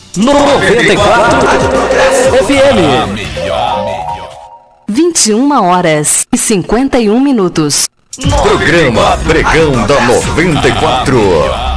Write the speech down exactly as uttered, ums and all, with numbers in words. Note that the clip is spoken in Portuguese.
noventa e quatro F M. vinte e uma horas e cinquenta e um minutos. Programa Pregão da noventa e quatro.